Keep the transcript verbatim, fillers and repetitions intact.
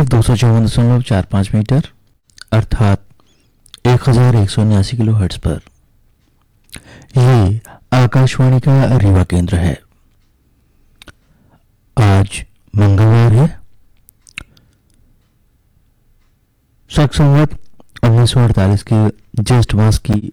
दो सौ चौवन दशमलव चार पाँच मीटर अर्थात एक हजार एक सौ उन्यासी किलो हर्ट्ज पर। ये आकाशवाणी का रीवा केंद्र है। आज मंगलवार है, शक संवत उन्नीस सौ अड़तालीस के ज्येष्ठ मास की